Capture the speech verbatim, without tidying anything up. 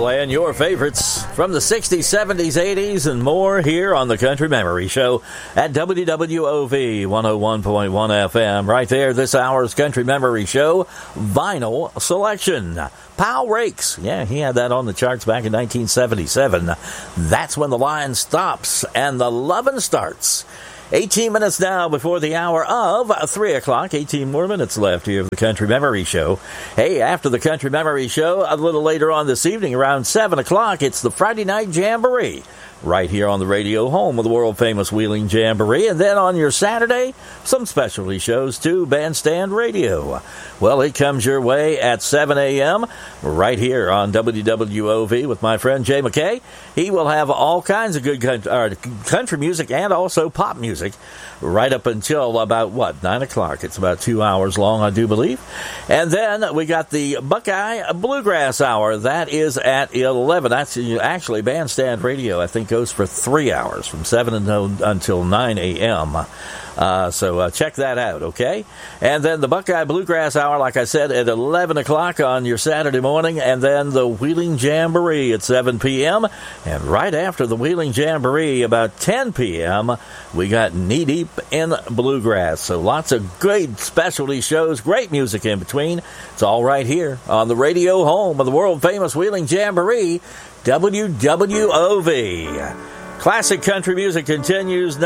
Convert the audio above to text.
Playing your favorites from the sixties, seventies, eighties, and more here on the Country Memory Show at W W O V one oh one point one F M. Right there, this hour's Country Memory Show Vinyl Selection. Pal Rakes. Yeah, he had that on the charts back in nineteen seventy-seven. That's When the Lion Stops and the Lovin' Starts. eighteen minutes now before the hour of three o'clock. eighteen more minutes left here of the Country Memory Show. Hey, after the Country Memory Show, a little later on this evening, around seven o'clock, it's the Friday Night Jamboree. Right here on the radio, home of the world-famous Wheeling Jamboree. And then on your Saturday, some specialty shows too, Bandstand Radio. Well, it comes your way at seven a.m. right here on W W O V with my friend Jay McKay. He will have all kinds of good country music and also pop music right up until about, what, nine o'clock. It's about two hours long, I do believe. And then we got the Buckeye Bluegrass Hour. That is at eleven. That's actually Bandstand Radio, I think, goes for three hours from seven until, until nine a.m. Uh, so uh, check that out, okay? And then the Buckeye Bluegrass Hour, like I said, at eleven o'clock on your Saturday morning, and then the Wheeling Jamboree at seven p.m. And right after the Wheeling Jamboree, about ten p.m., we got Knee Deep in Bluegrass. So lots of great specialty shows, great music in between. It's all right here on the radio home of the world-famous Wheeling Jamboree, W W O V. Classic country music continues